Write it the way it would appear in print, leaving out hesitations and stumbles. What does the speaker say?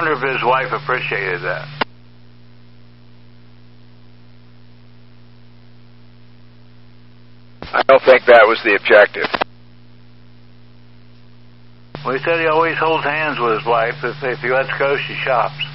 wonder if his wife appreciated that. I don't think that was the objective. Well, he said he always holds hands with his wife if he lets go, she shops.